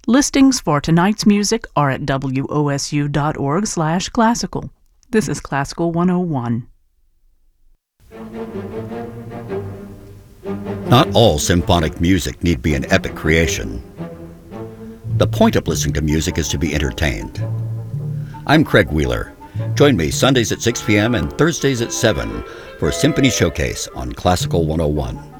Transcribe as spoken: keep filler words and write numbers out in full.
Listings for tonight's music are at W O S U dot org slash classical. This is Classical one oh one. Not all symphonic music need be an epic creation. The point of listening to music is to be entertained. I'm Craig Wheeler. Join me Sundays at six p.m. and Thursdays at seven for a Symphony Showcase on Classical one oh one.